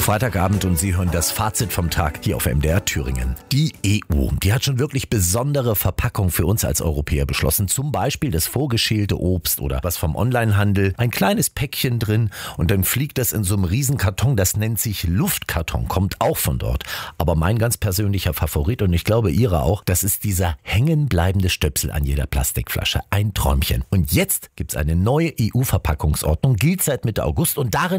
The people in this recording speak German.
Freitagabend und Sie hören das Fazit vom Tag hier auf MDR Thüringen. Die EU, die hat schon wirklich besondere Verpackungen für uns als Europäer beschlossen. Zum Beispiel das vorgeschälte Obst oder was vom Onlinehandel. Ein kleines Päckchen drin und dann fliegt das in so einem Riesenkarton. Das nennt sich Luftkarton, kommt auch von dort. Aber mein ganz persönlicher Favorit und ich glaube Ihrer auch, das ist dieser hängenbleibende Stöpsel an jeder Plastikflasche. Ein Träumchen. Und jetzt gibt's eine neue EU-Verpackungsordnung, gilt seit Mitte August und darin